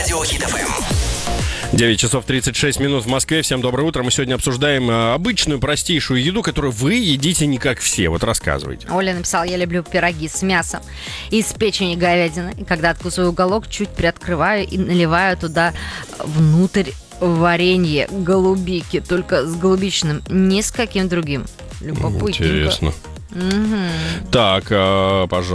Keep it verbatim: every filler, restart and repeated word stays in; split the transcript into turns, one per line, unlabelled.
Радио Хит эф эм.
девять часов тридцать шесть минут в Москве. Всем доброе утро. Мы сегодня обсуждаем обычную, простейшую еду, которую вы едите не как все. Вот рассказывайте.
Оля написала: я люблю пироги с мясом из печени говядины. И когда откусываю уголок, чуть приоткрываю и наливаю туда внутрь варенье голубики. Только с голубичным, ни с каким другим. Любопытненько.
Интересно.
Угу.
Так, пожалуйста.